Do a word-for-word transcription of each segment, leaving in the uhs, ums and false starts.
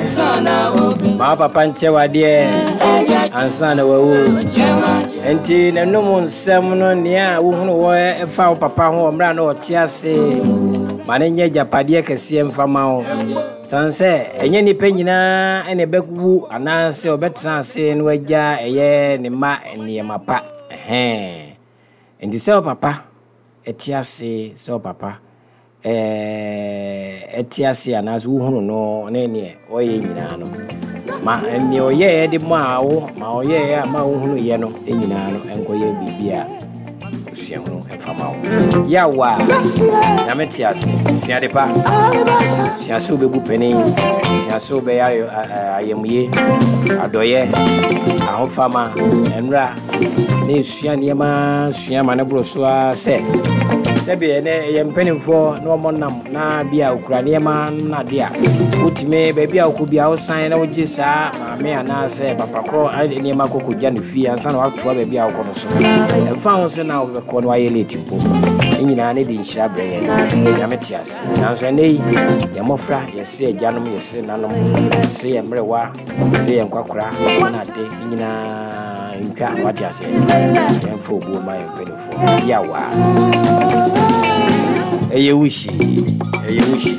Ma papa nche wadie ansa na wawu enti nanom nsem no nea wo hunu wo efa wo papa ho omra na otiase mane nye japade kese mfama ho sanse enye nipa nyina ene bekuwu ananse obetra ase no agya eye ne ma ne mapa ehe enti se papa etiase se papa eh etiase ananse wo hunu no ne ne oye nyina no ma eni oye de ma wo ma oye ma wo hunu ye no enyina no enkoye bibia usia hunu emfama wo yawa na metiase fiade pa fiase obebu peni fiase obe ayemuye adoye ahofama enra ne sua niema sua ma ne broso a se sebe ne yempenimfo no monam na bia okura niema na dia utime be bia okubia osan na oje saa maame ana se papa kro niema kokogya ne fi ansa na watoa be bia okono so emfa ho se na obekọ no aye leti po nyina ne di nhira breye ya metias nanso nei ya mofra yesre agyanom yesre nanom yesre yemrewa yesre yenkwakura na de nyina nka watiase yemfo obuo ma yempenimfo yawa eye wishi eye wishi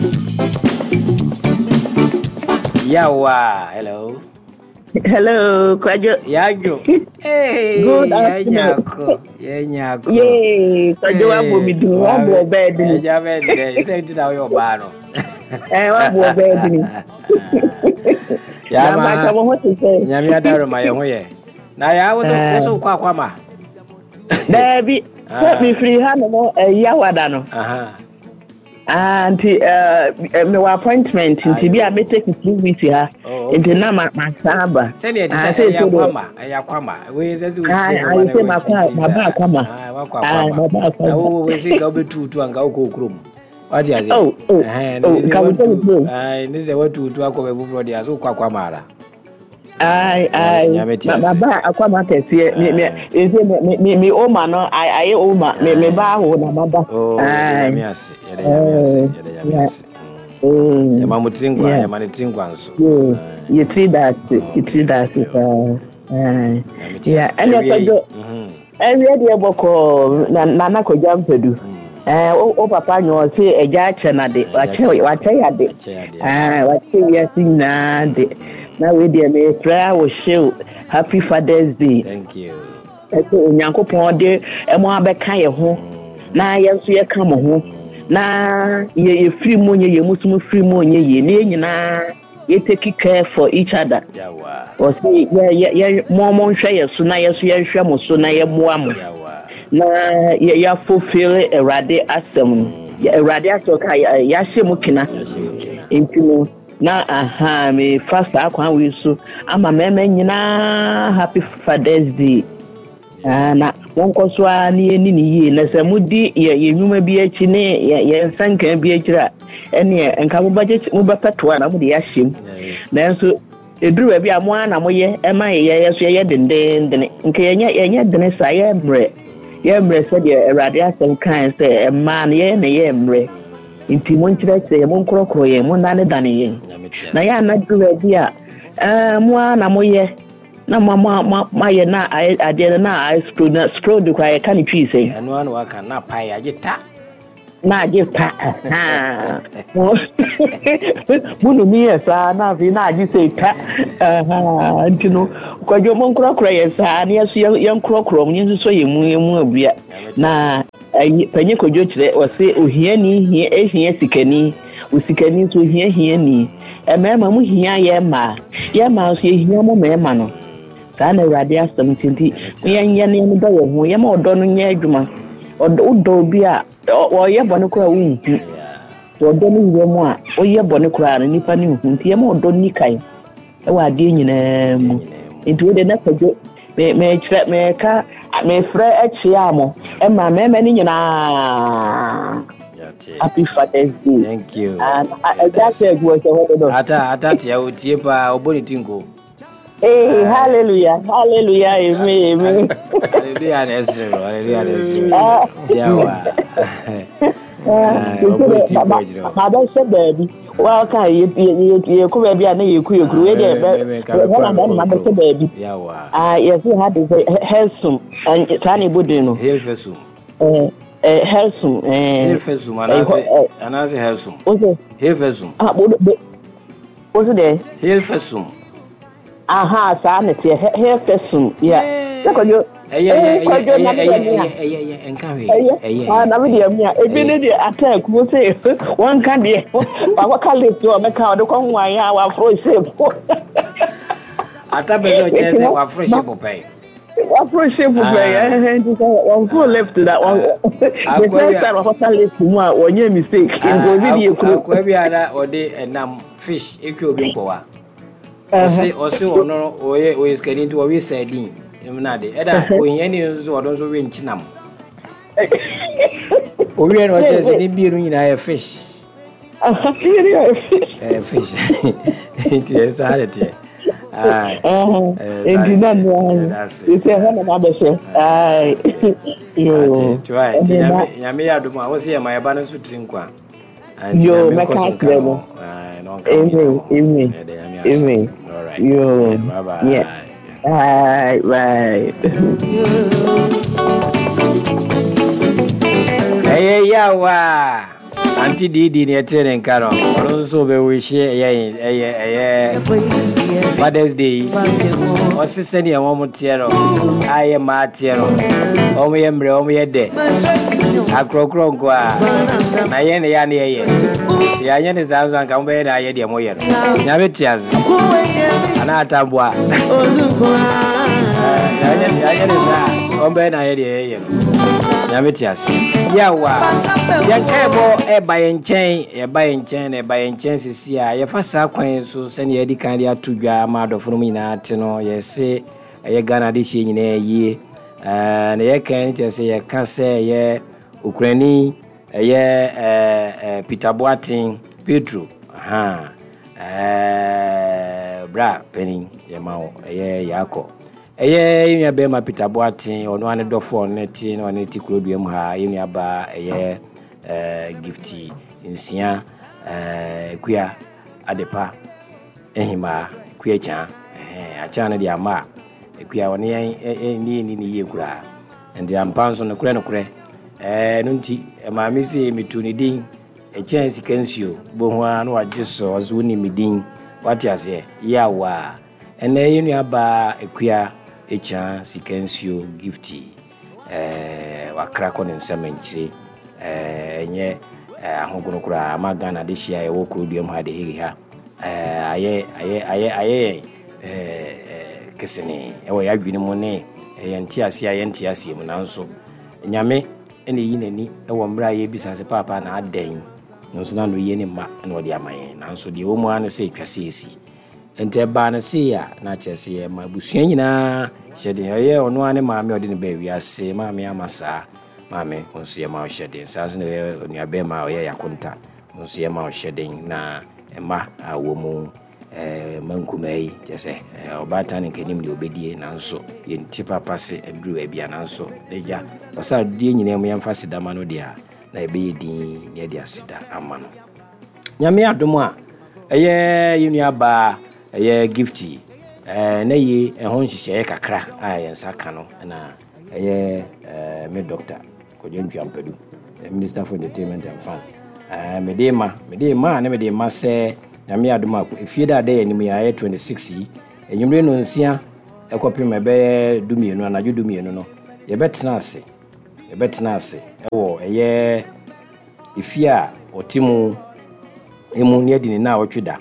yawa hello hello kwajo yajo eh good yanyako yanyako ye kwajo wa bo midu wa bo bed ni ja bed say ti na yo ba no eh wa bo bed ni ya ma ka mo hote say nyame adaro ma ye ho ye na ya wo so so kwa kwa ma Baby, let me free hand no yawada no. Aha. And uh my appointment nti bi a me take two weeks here. Nti na ma samba. Say me dey say ya kwama, ya kwama. We say we say ma kwa ma ba kwama. Ah, wa kwa kwama. Na wo we say ga obetutu anga okokrom. What you say? Oh, oh. Eh, ka wo do. Ai, ni say what tutu akobe bufro dia so kwa kwama ala. Ai ai baba akwa market here me me me me oma no ai ai oma me me ba ho na baba ai me ase yede me ase yede me ase eh ya mamutringwa ya manitringwa nso ye three that ye three that eh ya ene kodo eh we dey boko na na ko jampedu eh o papa nyo se eja che na de wa che wa che ya de eh wa che ya sinna de na we dey me prayer wo show happy Father's Day. Thank you. Ese onyankopon de emo abeka ye ho na ye nso ye ka mo ho na ye ye free mo nye ye musum free mo nye ye ne nyina ye take care for each other. Yawa. O si ye ye mo mo hwe ye so na ye so ye hwe mo so na ye moa mo. Yawa. Na ye ya fulfill erade asem. Ye erade asoka ya hye mo kina. Intimo na aha me fast akwan we so ama meme nyina happy Father's Day. Ah na won koso ani eni ni yi na se mudi ye nwuma bi achi ne ye nsankan bi achira ene enka mo baje mo bepetoa na mo de ya hyem na nso eduru ba bi amo na mo ye e ma ye ye so ye denden den nke ye ye den sa ye mre ye mre se de erade asem kan se e ma na ye na ye mre inti mo nchira se mo nkrokro ye mo na ne dane ye na ya na duru ba bi a eh mo na mo ye na mama ma ye na ade na ice cream na scroll de kwa ye kan twi sei eno anu aka na pai agita na agita ha munu mi esa na vi na agi sei ka ha ntino kwajo mon krokro ye sa na yeso ye nkrokro mun yeso so ye mu ye mu abia na panye kojo kire o se ohia ni hia ehia sikani usikani so hia hia ni e mema mu hia ye ma ye ma so ye hia mo mema no kana radio asem tinti yen yen yen do wo ho ye ma odo no nya adwuma odo bi a o ye bone kura wo nti odo no ye mu a o ye bone kura no nipa ni hu nti ye ma odo ni kai e wa de nyina mu nti wo de na kajo me me kire me ka me frɛ achia mo e ma me me ni nyina happy Father's Day. Thank you. And I just said what do ata ata tia otie pa oboni tinko. Hey, hallelujah, hallelujah, amen, amen. Hallelujah, Nesro, hallelujah, Nesro. Yawa. Baba said baby, Well, can you you come baby and you could agree with it? I'm not a baby. Ah, yes, you had this Helsum and Tiny Budino. Hilfesum. Eh, Helsum, eh, Hilfesum, and as a Helsum. Hilfesum. Ah, what's it there? Hilfesum. Aha, sanity, Hilfesum, yeah. Look at you. Eh, yeah, yeah, yeah, yeah, and carry. I never hear me. A minute attack will say one can be. What can live to a mecca? The con why our voice. I tell you, just what fresh apple pay. What fresh apple pay? One full left to that one. The first time of a list when you mistake in the video. Every other or day and nam fish, if you'll be poor. Or say, or so, or no, or is getting to a wee sardine. Nade eda oyeni nzo odon so we nchinam owie no chese ni biru nyina ya fish ah biru ya fish eh fish it is hard ah eh ndina no ise hana na beshe ai yo try nyame ya do ma wo se ya ma ya ba no so trinkwa yo meka kire no ah no ka amen amen amen all right yo bye bye yeah. Right, right. Hey, yawa. Auntie Didi ni tene nkaro. Olonso be wishi eh eh Father's Day. Osise ni awon mutiero. Aye ma tiero. Omo ye mre, omo ye de. Akrokro nko a. Na ye ne ya ne ye. Ya nye ne zanzo anka mbe na ye de mo ye no. Nya betiazi. Ana atabwa. Ya nye ne sa. Ombe na ye de ye no. Nya betiazi. Yawa. Yankebo e bayenchen, e bayenchen, e bayenchen sisi a ye fa sa kwan so se ne ye di kan dia tudwa ma do funu nyina te no ye se ye Ghana de hye nyina yie. Eh na ye kan che se ye ka se ye Ukraine ye eh Peter Boatin Pedro aha eh bra penin ye mawo ye yako eye yimya be ma Peter Boatin ono ane dofo neti no ane ti kurodua mu ha yimya ba eye eh gifti nsia eh kuya adepa ehima kuya cha eh acha na dia ma kuya woni en ni ni ni ye kura ndi ampanso no kure no kure eh no nti ma mi se mituni din e chance kensio bo ho anu agiso ozo ni midin wati ase yawa ene yimya ba kuya echa sikensio gifti eh wakrako ne nsamenchire eh enye ahogono kura amagana de hia e wokurodua mu ha de hiri ha eh aye aye aye aye eh kesene ewo ya dwene mu ne yenti ase ayenti ase mu nanso nyame ene yi nani ewo mra ye bisase papa na adan nso na no ye ne ma na odi amaye nanso de wo mu ane se twase esi ente ba na se ya na chese ye ma busua nyina hyede ye ono ane maame odi ne ba wiase maame amasa maame onso ye ma hyede sase ne onua be ma ye yakonta onso ye ma hyede na ema awo mu eh mankumai chese obata ne kanim de obedie nanso ye ntipa pase aduru abia nanso deja osa die nyina mu yamfa sidama no dia na ebe ye din ye dia sida amano nyame adomo a eye yinua ba eye gifti eh na yi ehon hihye kakra a yensa ka no na eye eh me doctor Kojo Ampadu Minister for Entertainment and Fun eh medema medema na medema se nyame adoma efie da da anim ya twenty-six enyumre no nsia ekopim ebe dumienu anaju dumienu no ye betena ase ye betena ase ewo eye efie a otimu emu ne adi ni na otweda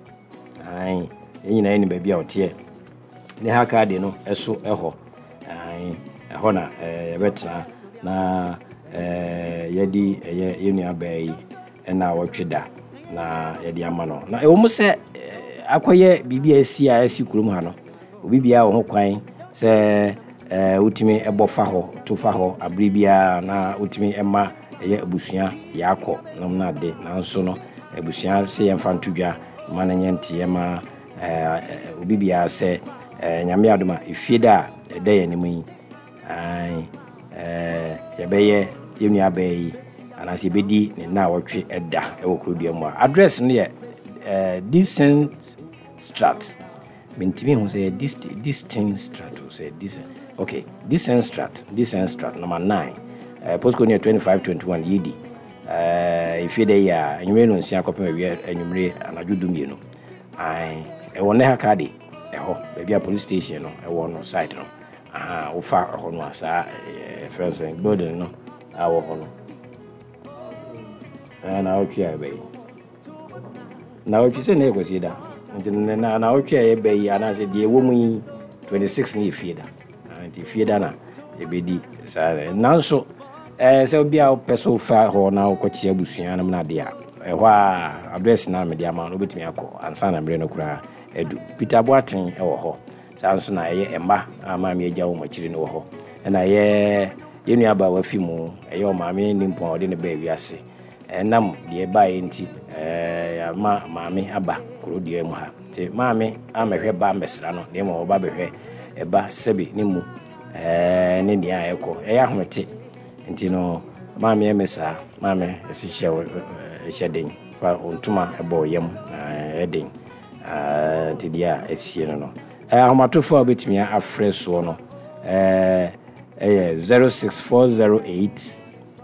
ai enyina ni baabi a otie ne haka de no eso eho ai eho na ye betena na eh yedi eye yenu abai na otweda na yedi amano na ewo muse akoye bibia esi a esi kurum ha no obibia wo ho kwan se eh utimi ebofa ho tofa ho abribia na utimi ema eye abusua yakọ nam na de na nso no abusua se yemfa ntudwa mana nyenti ema eh obibia se nyame adoma efieda eda ye nimu ai eh yebeye yenu abai ana se bedi ne na wotwe eda e wo krodua mu address no ye eh Decent Strat mentimi hu say Distinct Strat say Decent okay Decent Strat Decent Strat number nine uh, postcode twenty-five twenty-one yidi uh if you dey ya enwere no nsia kopem awie enwumre anajudu mienu ai e wona ha ka de e ho be police station no e wo no side no aha wo fa ho no asa friends building no awo ho no na ochi abe na ochi se na ekwesi da na na ochi abe ya na se de wo mu twenty-six ni fieda anti fieda na ebedi sa nanso eh se obi a peso fa ho na okochi abusuan na na de a eh ho a address na me de ama no betimi akọ ansa na mbre no kura edu Peter Boatin e wo ho sa nso na ye emba ama me agya wo machiri no wo ho na ye yenu aba wa fi mu eye o maame ni mpon ode ne ba wiase enam de ba enti eh ma maame aba krodua mu ha te maame amehwe ba mesra no ne mo ba behwe e ba sebi ne mu eh ne dia ekọ e ya homete enti no maame emesa maame esihye ehye fa ontuma ebo yam eden ah ti dia ehye no no eh ahomatofo obetimi afreso no eh eh zero six four zero eight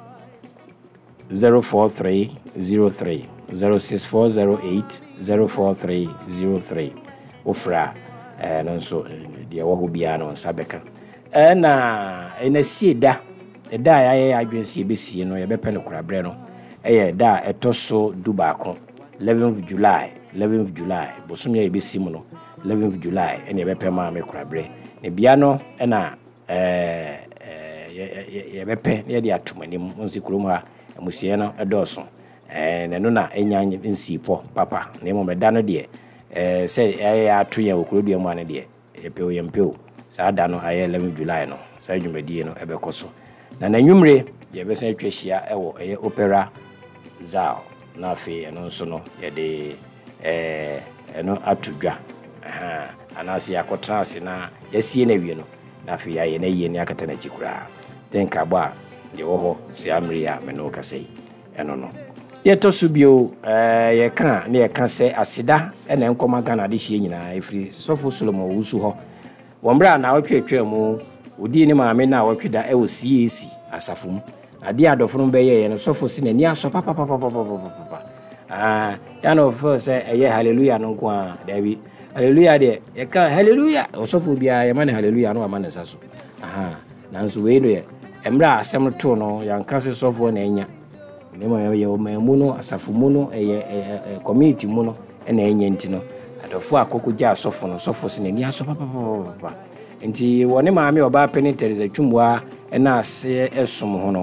zero four three zero three zero six four zero eight zero four three zero three ofra eh no so dia wo bia no sabeka eh na ena sieda eda ya ya adwensi ebesie no ye bepe no korabre no eh da etoso dubaako eleventh July eleventh July bosomya ebesi mu no eleventh July ene bepe ma me korabre ne bia no ena eh ye bepe ne de atomanim onsi kurom ha amusie no edoso eh ne no na enya nsipo papa ne mo meda no de eh se ya atoya okrodua mu ane de epewo yempeo sa da no aye eleventh July no sa dwumadi no ebekoso na nanwumre ye besen twahia ewo eye opera zal na fe eno nso no ye de eh eno atudwa aha anase yakotra ase na yasie na wie no na fe ya ye na ye ni akata na chikura tenka ba de wo ho se amri ya me no kasei eno no ye to subio eh ye kan na ye kan se asida ena enkoma Ghana de hie nyina efri sofo Solomon wusu ho wombra na otwetwe mu odi ni maame na wotweda e wo C A C asafum ade adofo no be ye no sofo si na ni aso papa papa papa papa ah ya no fo se eye hallelujah no nko a dabi hallelujah de ye ka hallelujah osofo bia ye mane hallelujah no amane saso aha nanso we no ye emra asem to no yanka se sofo na enya memo ye o mamu no asafumu no eye community mu no na enya ntino adofo akoko gya sofo no sofo si na ni aso papa papa nti woni maame oba peni Teresa Twumwa na ase esum ho no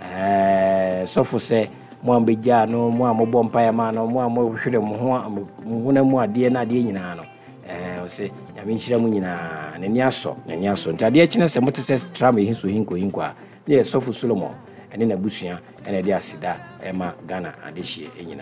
eh sofo se mo ambegya no mo amobọ mpae ma no mo amohwere mo ho mo na mu ade na ade nyina no eh o se nyame nhyira mu nyina na ni aso na ni aso nti ade kine se mo te se stram ehinso hinko hinko a ne sofo Solomon ene na busua ene de asida ema Ghana ade hye nyina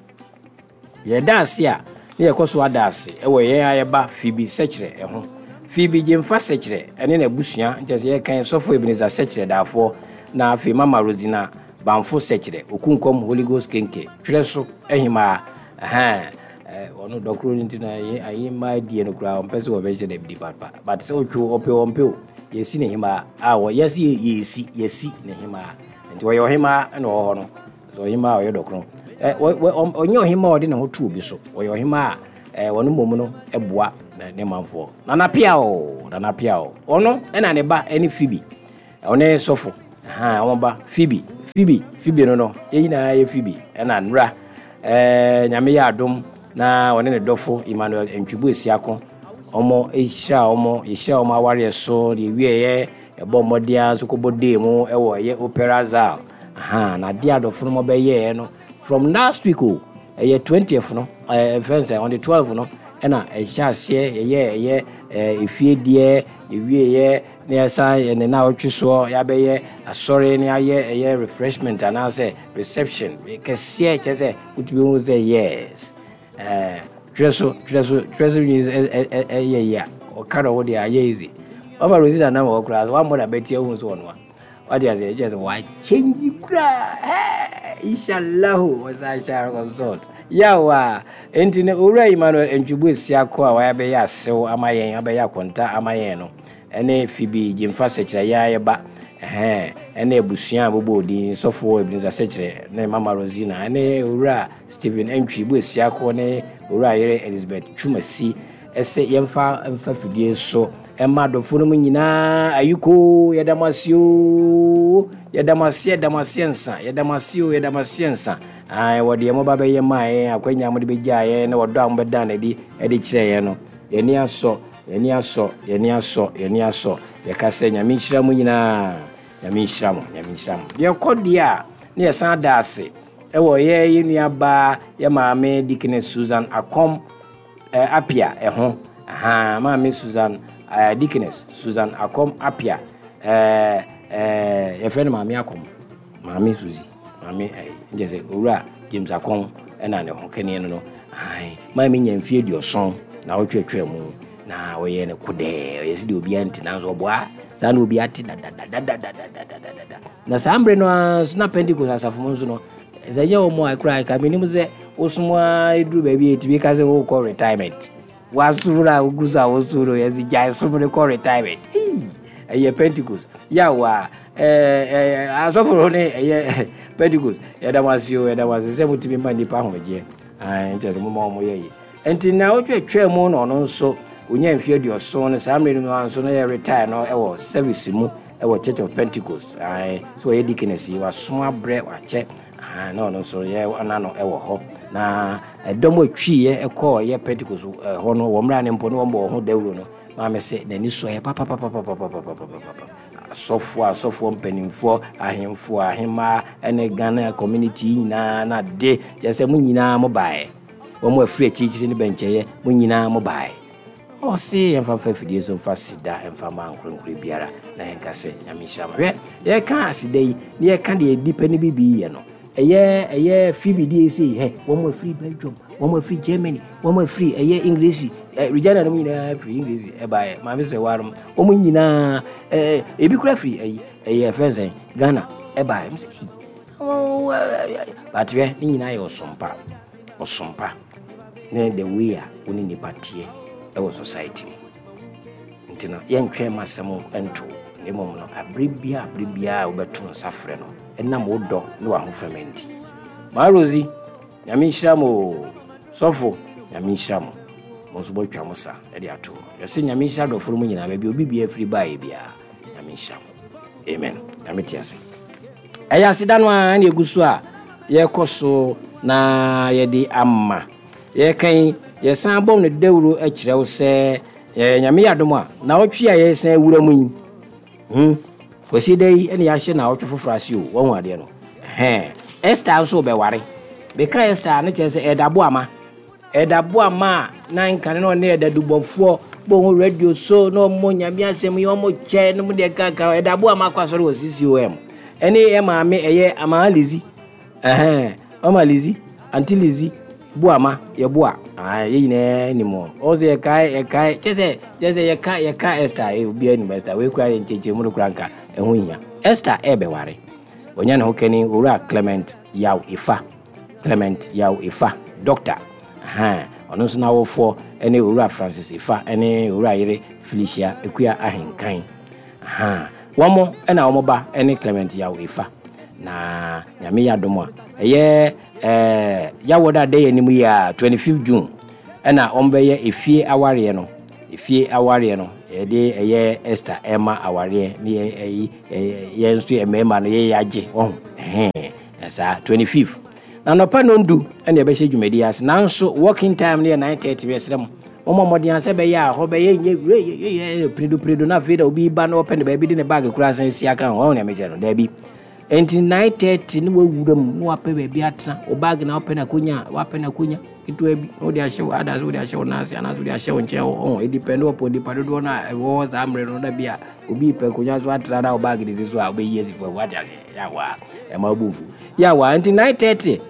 ye dance a ne yekoso adase ewo ye ayeba fibi sekire eho fibi jemfa sekire ene na busua ntese ye kan sofo Ebenezer sekire dafo na afi mama Rosina banfo sekire okunkom Holy Ghost kenke twereso ehima aha eh ono dokro nti na ayi ma die no kura ompese wo beje de papa but se otwo ope ompe yesi ne hima a wo yesi yesi yesi ne hima nti wo hima na wo ho no so hima wo dokro eh onye hima ode na ho tu obi so wo hima eh wono momu no eboa na ne manfo na na pia o na na pia o ono ena ne ba eni fibi one sofo aha omba fibi fibi fibi no no yina ye fibi ena nra eh nyame ya adom na wone ne dofo Emmanuel Entwibu Esiako omo ehia omo ehia omo aware so de wieye ebo modia so kobode mu ewo ye opera zal aha na dia dofo no mo be ye no from last week o eh twentieth no eh friends on the twelfth no ena ehia se ye ye efie die ewieye ne asa ne na otwiso ya be ye asori ne aye ye refreshment and say reception kese chese kutubi mu say yes eh treso treso treso is eh yeah o karo wo dia easy Baba Rosina na wo class one more beti ehun so no what is it just why change cry inshallah was I shall consult yawa enti ne owura Emmanuel Entwubu Esiako a wa be ya sew amayen abeya konta amayen no ene fibi jimfa sekira ya yeba eh ene ebusua abobodi sofo ebinza sekire ne mama Rosina ene owura Stephen Entwubu Esiako ne owura yere Elizabeth Chumasi ese yemfa emfa fidie so Emma do funu nyina ayuko yadamasio yadamasie damasiensa yadamasio yadamasiensa ai wode mo baba ye mai akwanya mo de bejaye na wodo am beda na di e de kireye no ye ni aso ye ni aso ye ni aso ye ni aso ye ka se nyame nhira mu nyina nyame nhira mo nyame nhira mo ye kodia ne ye san daase e wo ye ye nuaba ye maame Dikine Susan Akom eh, apia e ho aha maame Susan Uh, Dikines Susan Akom apia eh eh your friend Mami Akom Mami Suzy Mami eh njese owura James Akom ena ne honkene no ai Mami nyamfie dioson na wotwetwe mu na woye ne kode yesi de obi anti na so boa sa na obi ati da da da da da da na sambre no na Pentecost asafo mu no zanye o mo akra ka minimu ze osumwa idru baby etibi ka ze wo call retirement wasura uguza wasuro yazijai sumre ko retirement eh Pentecost yawa eh eh asoforo ne eh Pentecost ya damasio ya damase se mutimi mani pa hoje ah ntese mo mo ye enti na otwetwe mu no no nso onya mfie di oso ne samre no anso no ye retire no e wo service mu e wo Church of Pentecost ah so ye dikinesi wa soma bre wa che ah no no so ye anano e wo ho na edomo twiye ekọ ye Pentecost ho no wo mra ne mpo no wo ho dawuro no ma me se nani so ye papa papa papa papa sofo asofo mpanimfo ahemfo ahema ene Ghana community nyina na de je se mu nyina mo bae wo mo afri achichiri ne bencheye mu nyina mo bae o se ye fa fa fidie so fa sida emfa ma nkronkro biara na ye ka se nyame hyama we ye ka asida yi ne ye ka de dipa ne bibi ye no eye eye fibi D C he one more free Belgium one more free Germany one more free eye English regional no nyina free English e ba ma be se warum o mu nyina eh e bi kura free eye eye friends Ghana e ba me say oh but we nyina ye osompa osompa ne the way a oni ni patie e wo society ntina ye ntwe masemo ento ne mom no abribia abribia obeton safre no enna mo do no wa ho famenti ma Rosie nyame nhira mo sofo nyame nhira mo mo so botwa mo sa e de ato yesi nyame nhira do foro mo nyina ba bi obi bia free baa bia nyame nhira mo amen nyame tiase aya sida no a na egusu a ye koso na ye di amma ye kan ye san bom ne dawuro a kirew se nyame yadom a na otwe a ye san wura mu hm kwesi dai ene ya hye na otwe fofrase o won ade no eh Esther so be ware be ka Esther ne chese edabo ama edabo ama na nkane no ne edadubofo bo radio so no mo nyame asem yo mo che no mo de kaka edabo ama kwasoro o C C O M ene e ma me eye ama lizi eh o ma lizi anti lizi bo ama ye bo a ah ye ne ni mo o ze kai e kai chese chese ye kai ye kai Esther e obi ani Esther we kura ye ncheche mu no kura nka ehun ya Esther e be ware onya na hokeni owura Clement Yaw Ifa Clement Yaw Ifa doctor aha ono so na wofo ene owura Francis Ifa ene owura yire Felicia Ekua ahenkan aha womo ena womo ba ene Clement Yaw Ifa na nyame yadom a eye eh yawoda day enimu ya twenty-fifth June ena ombe ye efie aware no efie aware no e de eye Esther Emma aware ni e ye nso emema no ye yaje oh eh esa twenty-fifth na no pa no ndu ena be hye dwumadi as nanso working time ne nine thirty be srem omo modin ase be ya ho be ye nye ye predo predo na vida obi ba no open be bi de ne bag kura san si aka ho na meje no da bi enti nine thirty ni wawuram no ape be bi atna o bag na open akunya wapen akunya kitu ebi o de ahye ada so de ahye na ase ana so de ahye nche o e depend upon the padodo na wo za amre no da bia obi pe akunya so atra na o bag de so a be yesi for what ya wa e ma bufu ya wa enti nine thirty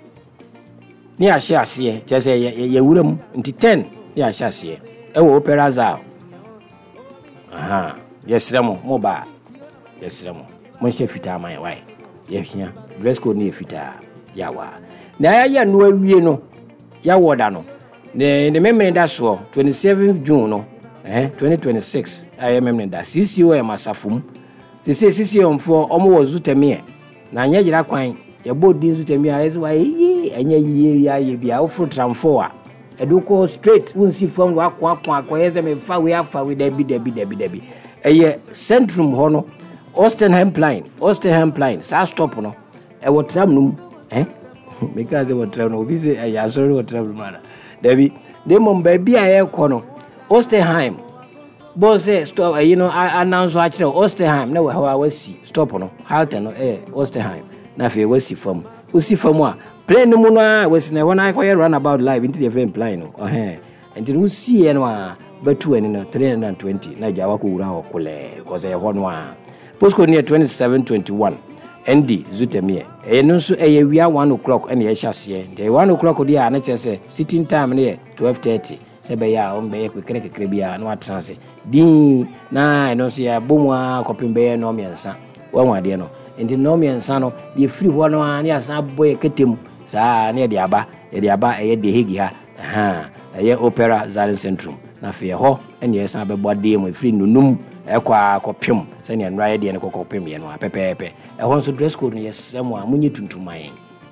ni ahye ase chese ye wuram enti ten ni ahye ase e wo opera za aha yesremo mo ba yesremo monhye fitaa man why yehia dress code ne fitaa yawa na ya no awie no ya woda no ne ne memene da so twenty-seventh June no eh twenty twenty-six aye memene da C C O masafum se se C C O mfo omo wo Zutemie na anya gira kwan ye bodi Zutemie aye so aye anya yiye ya ye bia wo fro tramfo a eduko straight unsi fam wa kwa kwa kwa yeze me fa we afa we debi debi debi debi eye centrum ho no Ostenheim Plain Ostenheim Plain sa stop no e wo tram num eh because e wo tram no obi se aye asori wo tram mana debi de mom ba bia ye ko no Ostenheim boss say stop you know announce wa kire Ostenheim na we ha wasi stop no halt no eh Ostenheim na fe wasi fam usi fam a plane no mu no wasi na wona ko run about live into the frame plane no oh eh enti no see e no a batu ani no three hundred twenty na jawa ko wura ho kole because e ho no a postcode near twenty-seven twenty-one N D Zutemie e no so e wia one o'clock ene ye hyase enti one o'clock dia na chese sitting time ne twelve thirty se be ya on be kwekere kekere bia na watranse din na eno so ya bomwa kopembe no miensa wanwa de no enti no miensa no de free ho no ani asa boy ketem sa na de aba de aba e de hegi ha ha e opera zalen centrum na fe ho ene ye sa be bode mo free nunum e kwa kopem se ne nra ye de ne kopem ye no apepepe e ho so dress code no yes mo amunye tuntuman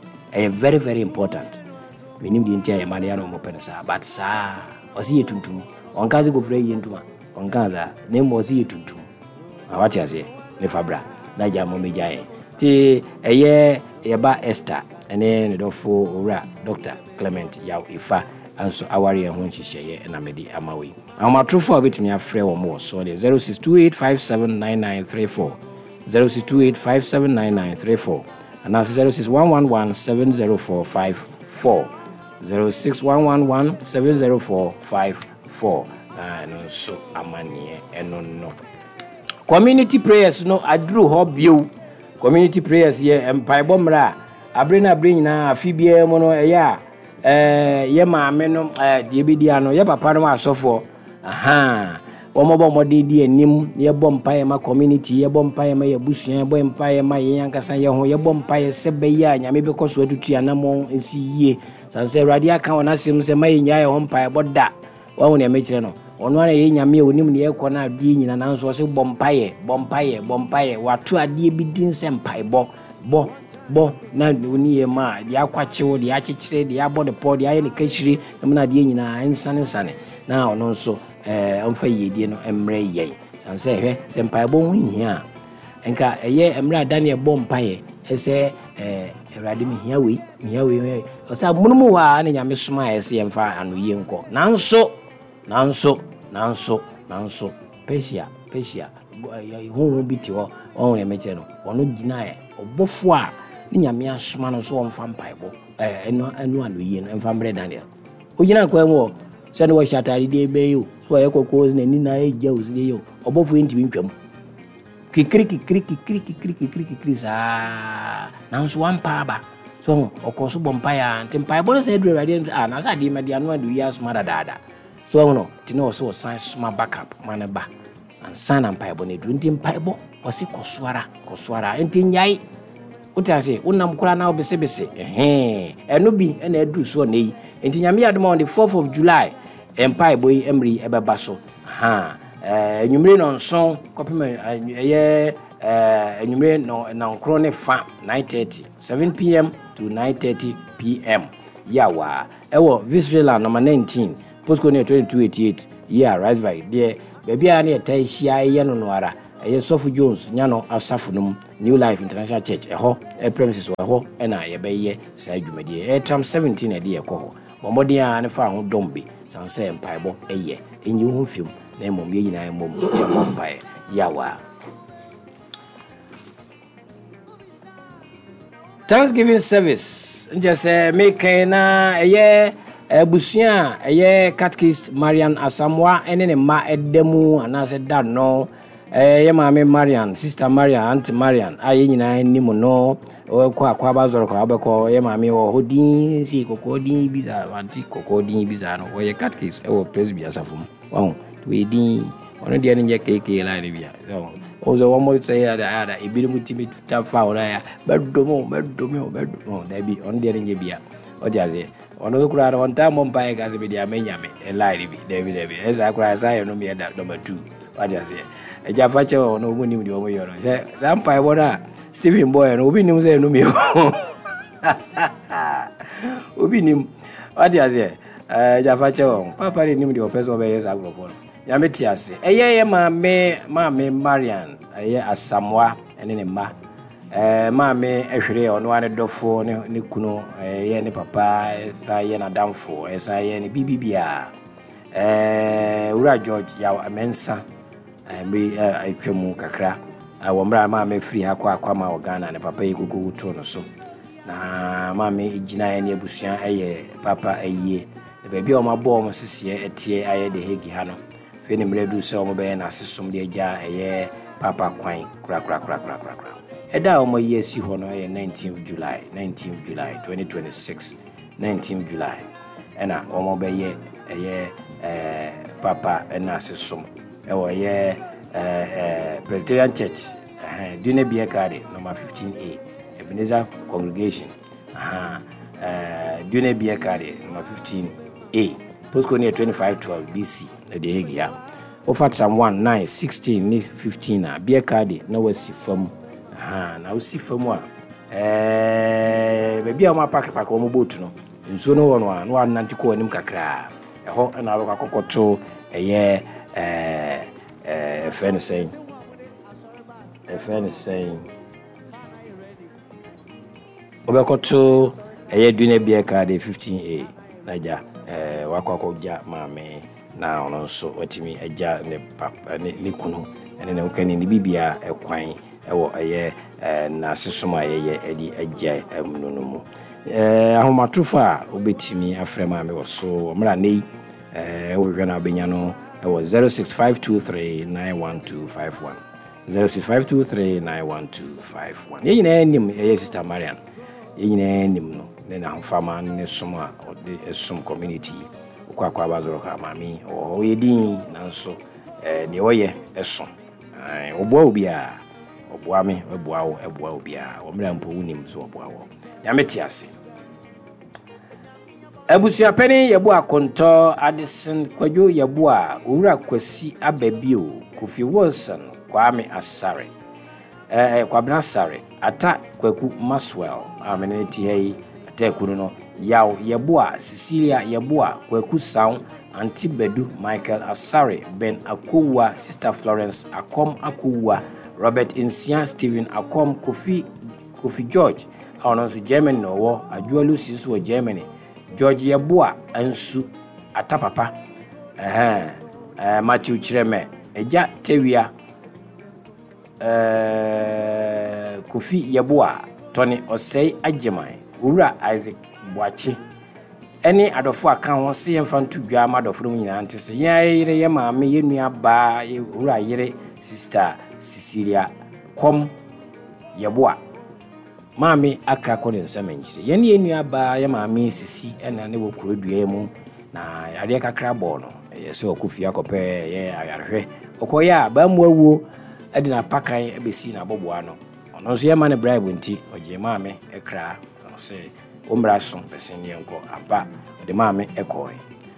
e very very important menim di ntia ye mane ya no mo pensa but sa osi ye tuntum onkaze go free ye ntuma onkaza ne mo osi ye tuntum awati ase ne fabra na ja mo meja ye ti eye ye ba Esther ene ne dofo owura Doctor Clement Yaw Ifa anso awari ho nhihye na medi amawi amatrofo obetimi afre wo mo so de zero six two eight five seven nine nine three four zero six two eight five seven nine nine three four and zero six one one one seven zero four five four zero six one one one seven zero four five four and so amanie eno no community prayers no adru ho bio community prayers ye empire bomra abrena abrina afibie mo no eya eh ye maame no eh de bidia no ye papa no asofo aha omobo mode di anim ye bompaye ma community ye bompaye ma ye busua ye bompaye ma ye yankasa ye ho ye bompaye sebe ya nyame be koso atutua na mo ensi ye sanse radio aka wona sim se ma ye nya ye ho mpaye boda wa wona me kire no ono na ye nyame onim ne ye ko na ade nyina na nso se bompaye bompaye bompaye watu ade bi din se mpaye bo bo bo na oni ye ma dia kwachewo dia akekire dia body pod dia ye ne kashiri na na ade nyina ensane nsane na ono nso eh amfa yedie no emre ye sanse hwe se mpaye bo hu hia enka eye emre Daniel bompaye ese eh Erade mi hia we hia we osa munumu wa na nyame soma ese yemfa anu ye nko nanso nanso nanso nanso pesia pesia hu bi ti ho won ne meche no ono gina e obofo a ni nyame asoma no so wonfa mpaye bo eh eno anu anu ye no emfa mre Daniel o gina kwa enwo se no wo shatari de be yo so ye kokko na ni na e ja usile yo obofo ntimi ntwam kikiri kikiri kikiri kikiri kikiri kikiri sa nanso wampa ba so okoso bompaya ntempa bo se edru radio ah na sa di media no adu ya sma dada so no tino so science sma backup mana ba ansa na mpa bo ne dru ntempa bo osi kosuara kosuara entinyai utase unam kura na obesebese ehe eno bi na edru so nei entinyame adom on the fourth of July empa bo emri ebeba so ha eh nyumre no nson kopema eye eh nyumre no na nkro ne fa nine thirty seven p m to nine thirty p m yawa ewo Visrela number nineteen postcode twenty-two eighty-eight yeah right by there baby a na etai hia eye no no ara eye Sofu Jones nyano asafo num New Life International Church eho e premises eho e na ye beye sa adwumadi e tram seventeen e de ye ko bomodi a ne fa ho dombe sanse empaibo eye enyi ho fium na mom ye nyina mom ye mompae yawa Thanksgiving service nje se make na eye ebusuan eye catechist Marian Asamoah ene ne ma edemu anase da no eh ye maame Marian sister Marian aunt Marian aye nyina ni mu no o kwa kwa bazoro kwa abeko ye maame wo hodin si kokodin biza anti kokodin biza no o ye catechist e wo presby asafum won to edin ono de ne je keke la ne bia so Also, one more say that a bit of intimate foul. I bedroom, bedroom, bedroom. There be on the Arabia. Or just it. One of the crowd one time on Pike as a media many, a lie, David, David. As I cry, I know me at that number two. What just it. A Jaffacho or no winning the over your some pie water. Stephen Boy and Obi Nim say no me. Obi Nim. What just it. Jaffacho, Papa didn't know the person of his agrophone. Yametiase. Eye ma me ma me Marian. Eye Asamwa ene ne ma. Eh ma me ehwere ono ane dofo ne ne kunu eye ne papa esa ye na damfo esa ye ne bibibia. Eh Ura George ya amensa. Eh me atwemu kakra. Awo mra ma me free ha kwa kwa ma Ghana ne papa yi gugu to no so. Na ma me igina ene abusuan eye papa eye. Baby o ma bo o sisiye etie aye de hegi ha no. Feni mredu se omo be na asesum de agya eye papa kwan kura kura kura kura kura kura eda omo yesi ho no ye nineteenth of July nineteenth of July twenty twenty-six nineteenth of July ena omo be ye eye eh papa na asesum e wo ye eh eh Presbyterian Church eh Dune Bia Kade number fifteen A Ebenezer Congregation aha eh Dune Bia Kade number fifteen A postcode near twenty-five twelve B C na de hegia offer tram one nine sixteen ni fifteen na Bia Kade na wasi fam aha na wasi fam a eh be bia ma park park o mo boat no nso no wono a no ananti ko anim kakra eho na ro kakokoto eye eh eh friend saying a friend saying obekoto eye Dune Bia Kade fifteen A naja eh wakwako ja mame na ono so watimi agya ne papa ne kunu ene ne ukani ni bibia ekwan ewo eye na sesoma eye edi agya amnuno mu eh ahomatofa obetimi afrema me wo so mra nei eh wo hwe na obenya no ewo zero six five two three nine one two five one zero six five two three nine one two five one ye nyina nim eye Sister Marian ye nyina nim no ne na hofama ne soma odi esum community kwa kwa bazoro ka mami o yedin nanso eh ne woye eso eh oboa obi a oboa me oboa wo oboa obi a o mra mpo wunim so oboa wo ya metiase abusua pani yebu akonto Addison Kwadwo yebu a owura kwasi ababio Kofi Wilson Kwame Asare eh Kwabena Asare ata Kwaku Maswell ameneti hei ata kunu no yaw yeboa Cecilia yeboa Kwaku Sound Antibedu Michael Asare Ben Akowa Sister Florence Akom Akowa Robert Insia Stephen Akom Kofi Kofi George awonso Germany no wo Adwa Lucy so Germany George yeboa ansu atapapa eh eh Matthew Chireme eja tewia eh Kofi yeboa Tony Osei Agemai Ura Isaac Boachi eni adofo aka ho se yemfa ntu dwa amadofo mu nyina ante se yire ye maame ye nua ba Ura yire Sister Cecilia Kom yeboa maame akra ko ne nsama nkyire ye ne ye nua ba ye maame sisi ena ne wo kurodua mu na yare kakra bo no ye se Kofi akopɛ ye ayarhwe okoya ba mu awuo ade na pakan ebesi na boboa no ono so ye ma ne bribe nti oje maame ekra no se omra so besin ye nko aba de maame ekoi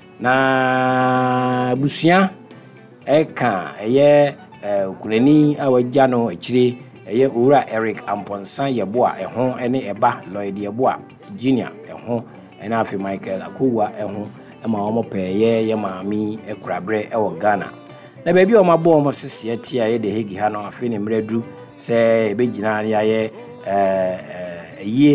na busua eka eye okurani awagya no akire eye Owura Eric Amponsan yeboa eho ene eba Lloyd yeboa Junior eho ena afi Michael Akowa eho ema omo peye ye maami ekurabre ewo Ghana na bebi o mabo omo sese atia ye de hegi ha no afi ne mredu se ebegina ya ye eh eh